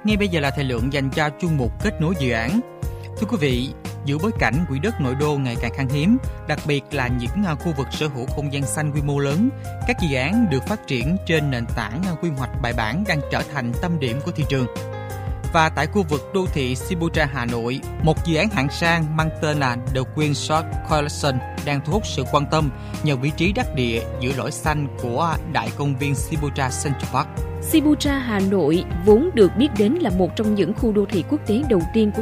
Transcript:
Ngay bây giờ là thời lượng dành cho chuyên mục kết nối dự án. Thưa quý vị, giữa bối cảnh quỹ đất nội đô ngày càng khan hiếm, đặc biệt là những khu vực sở hữu không gian xanh quy mô lớn, các dự án được phát triển trên nền tảng quy hoạch bài bản đang trở thành tâm điểm của thị trường. Và tại khu vực đô thị Sibucha, Hà Nội, một dự án hạng sang mang tên là The Queen Short Collection đang thu hút sự quan tâm nhờ vị trí đắc địa giữa lõi xanh của đại công viên Sibucha Central Park. Sibucha, Hà Nội vốn được biết đến là một trong những khu đô thị quốc tế đầu tiên của